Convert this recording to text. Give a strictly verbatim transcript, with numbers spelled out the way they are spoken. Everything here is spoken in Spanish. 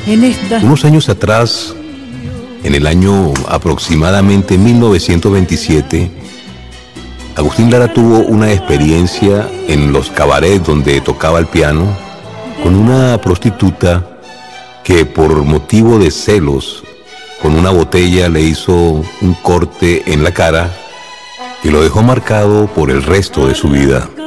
En esta... Unos años atrás, en el año aproximadamente mil novecientos veintisiete, Agustín Lara tuvo una experiencia en los cabarets donde tocaba el piano con una prostituta que por motivo de celos con una botella le hizo un corte en la cara y lo dejó marcado por el resto de su vida.